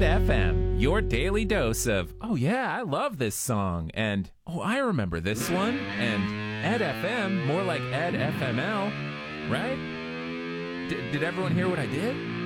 FM, your daily dose of, oh yeah, I love this song, and oh, I remember this one, and Ed FM, more like Ed FML, right? Did everyone hear what I did?